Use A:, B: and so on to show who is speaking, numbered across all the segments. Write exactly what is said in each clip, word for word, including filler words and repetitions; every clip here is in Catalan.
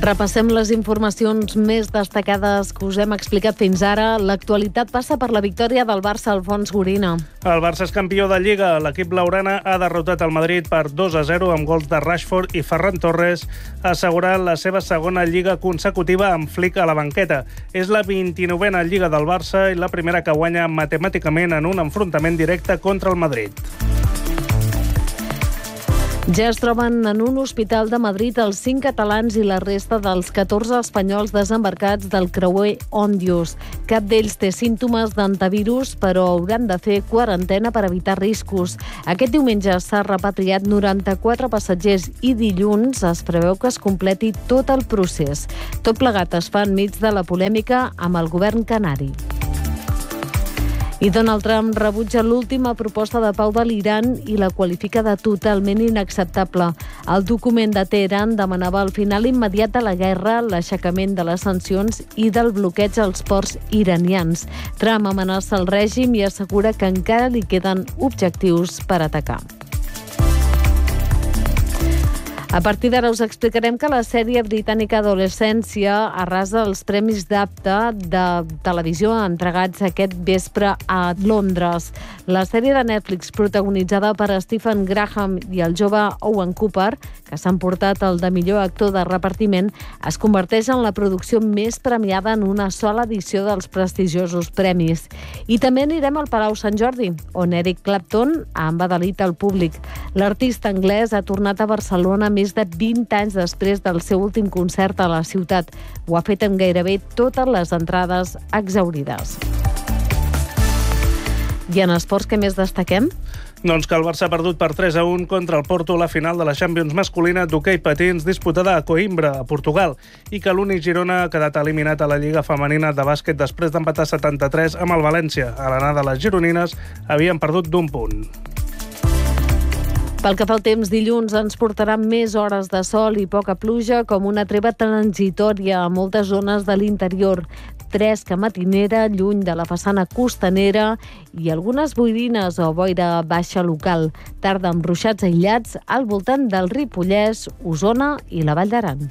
A: Repassem les informacions més destacades que us hem explicat fins ara. L'actualitat passa per la victòria del Barça al Fons Gorina.
B: El Barça és campió de Lliga. L'equip blaugrana ha derrotat el Madrid per dos a zero amb gols de Rashford i Ferran Torres, assegurant la seva segona Lliga consecutiva amb Flick a la banqueta. És la vint-i-novena Lliga del Barça i la primera que guanya matemàticament en un enfrontament directe contra el Madrid.
A: Ja es troben en un hospital de Madrid els cinc catalans i la resta dels catorze espanyols desembarcats del creuer Òndius. Cap d'ells té símptomes d'antivirus, però hauran de fer quarantena per evitar riscos. Aquest diumenge s'ha repatriat noranta-quatre passatgers i dilluns es preveu que es completi tot el procés. Tot plegat es fa enmig de la polèmica amb el govern canari. I Donald Trump rebutja l'última proposta de pau de l'Iran i la qualifica de totalment inacceptable. El document de Teheran demanava el final immediat de la guerra, l'aixecament de les sancions i del bloqueig als ports iranians. Trump amenaça el règim i assegura que encara li queden objectius per atacar. A partir d'ara us explicarem que la sèrie britànica Adolescència arrasa els premis d'apte de televisió entregats aquest vespre a Londres. La sèrie de Netflix, protagonitzada per Stephen Graham i el jove Owen Cooper, que s'han portat el de millor actor de repartiment, es converteix en la producció més premiada en una sola edició dels prestigiosos premis. I també anirem al Palau Sant Jordi, on Eric Clapton ha embadalit el públic. L'artista anglès ha tornat a Barcelona més de vint anys després del seu últim concert a la ciutat. Ho ha fet amb gairebé totes les entrades exhaurides. I en esports, què més destaquem?
B: Doncs que el Barça ha perdut per tres a un contra el Porto la final de la Champions masculina d'hoquei patins disputada a Coimbra, a Portugal, i que l'únic Girona ha quedat eliminat a la Lliga Femenina de bàsquet després d'empatar setanta-tres amb el València. A l'anada, les gironines havien perdut d'un punt.
A: Pel que fa al temps, dilluns ens portarà més hores de sol i poca pluja, com una treva transitòria a moltes zones de l'interior. Fresca matinera, lluny de la façana costanera i algunes boirines o boira baixa local. Tarda amb ruixats aïllats al voltant del Ripollès, Osona i la Vall d'Aran.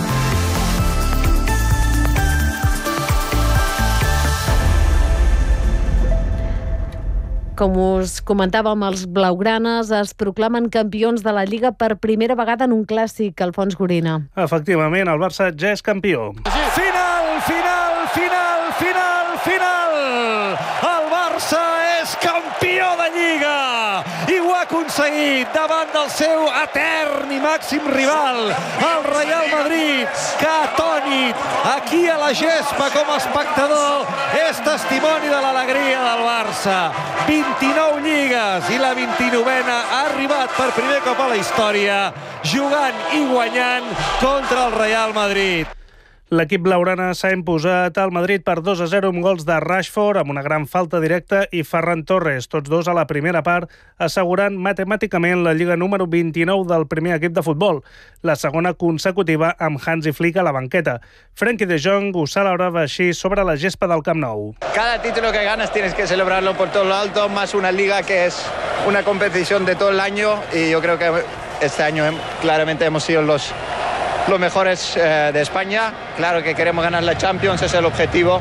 A: Com us comentàvem, els blaugranes es proclamen campions de la Lliga per primera vegada en un clàssic, al Fons Gorina.
B: Efectivament, el Barça ja és campió.
C: Final, final, final, final, final! El Barça és campió de Lliga! I ho ha aconseguit davant del seu etern i màxim rival, el Real Madrid, que atònit aquí a la gespa com a espectador és testimoni de l'alegria del Barça. vint-i-nou lligues i la vint-i-novena ha arribat per primer cop a la història jugant i guanyant contra el Real Madrid.
B: L'equip blaugrana s'ha imposat al Madrid per dos a zero amb gols de Rashford, amb una gran falta directa, i Ferran Torres, tots dos a la primera part, assegurant matemàticament la Lliga número vint-i-nou del primer equip de futbol, la segona consecutiva amb Hansi Flick a la banqueta. Frenkie de Jong ho celebrava així sobre la gespa del Camp Nou.
D: Cada título que ganas tienes que celebrarlo por todo lo alto, más una liga que es una competición de todo el año, y yo creo que este año claramente hemos sido los los mejores eh, de España. Claro que queremos ganar la Champions, ese es el objetivo,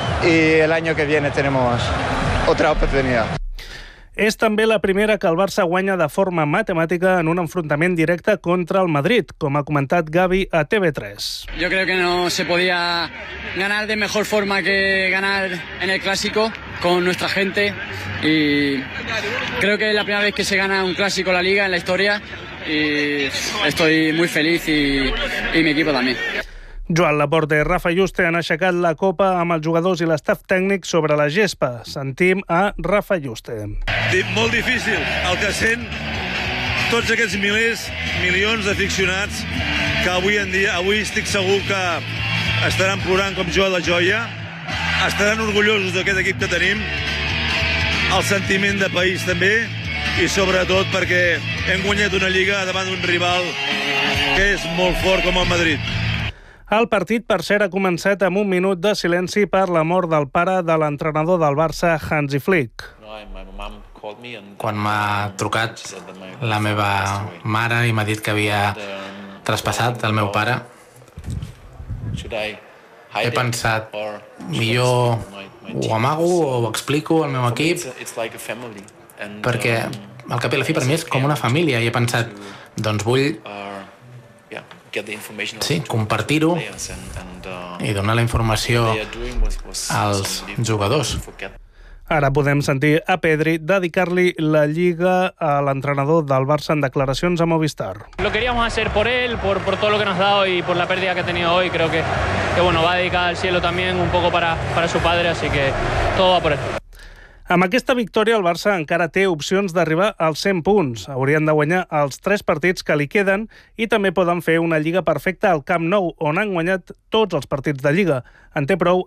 D: y el año que viene tenemos otra oportunidad.
B: És també la primera que el Barça guanya de forma matemàtica en un enfrontament directe contra el Madrid, com ha comentat Gavi a T V tres.
E: Yo creo que no se podía ganar de mejor forma que ganar en el Clásico con nuestra gente, y creo que es la primera vez que se gana un Clásico en la Liga en la historia, y estoy muy feliz y, y mi equipo también.
B: Joan Laporta i Rafa Juste han aixecat la copa amb els jugadors i l'estaf tècnic sobre la gespa. Sentim a Rafa Juste.
F: Molt difícil el que sent tots aquests milers, milions d'aficionats que avui en dia, avui estic segur que estaran plorant com jo a la joia, estaran orgullosos d'aquest equip que tenim, el sentiment de país també, i sobretot perquè hem guanyat una lliga davant d'un rival que és molt fort com el Madrid.
B: El partit, per cert, ha començat amb un minut de silenci per la mort del pare de l'entrenador del Barça, Hansi Flick.
G: Quan m'ha trucat la meva mare i m'ha dit que havia traspassat el meu pare, he pensat, millor ho amago o ho explico al meu equip, perquè al cap i a la fi per mi és com una família, i he pensat, doncs vull sí, compartir-ho i donar la informació als jugadors.
B: Ara podem sentir a Pedri dedicar-li la Lliga a l'entrenador del Barça en declaracions a Movistar.
H: Lo queríamos hacer por él, por, por todo lo que nos ha dado y por la pérdida que ha tenido hoy. Creo que, que bueno, va a dedicar al cielo también un poco para, para su padre, así que todo va por él.
B: Amb aquesta victòria, el Barça encara té opcions d'arribar als cent punts. Haurien de guanyar els tres partits que li queden i també poden fer una Lliga perfecta al Camp Nou, on han guanyat tots els partits de Lliga. En té prou